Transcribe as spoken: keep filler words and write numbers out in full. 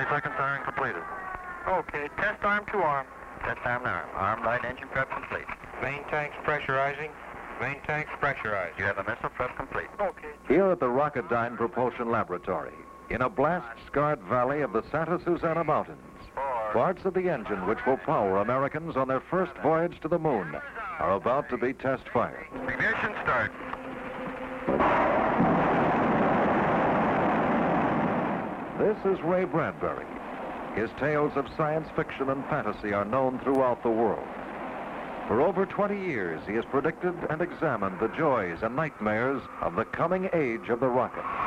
seconds, iron completed. Okay, test arm to arm. Test arm arm. Arm right engine prep complete. Main tanks pressurizing. Main tanks pressurized. You have a missile prep complete. Okay. Here at the Rocketdyne Propulsion Laboratory, in a blast-scarred valley of the Santa Susana Mountains, parts of the engine which will power Americans on their first voyage to the moon are about to be test-fired. Ignition start. This is Ray Bradbury. His tales of science fiction and fantasy are known throughout the world. For over twenty years, he has predicted and examined the joys and nightmares of the coming age of the rocket.